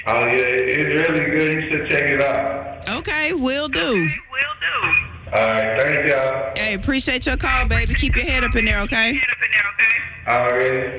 Oh yeah, it's really good. You should check it out. Okay, will do. All right, thank y'all. Hey, appreciate your call, baby. Keep your head up in there, okay? All right.